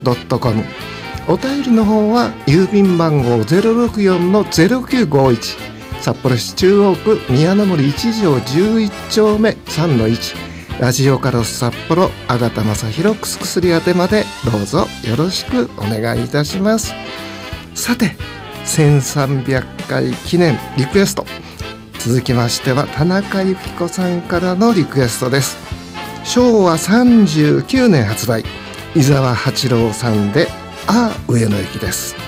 .com。 お便りの方は郵便番号 064-0951、 札幌市中央区宮の森1条11丁目 3-1、 ラジオカロス札幌あがたまさひろくすくすり宛てまでどうぞよろしくお願いいたします。さて、1300回記念リクエスト、続きましては田中由紀子さんからのリクエストです。昭和39年発売、伊沢八郎さんで上野駅です。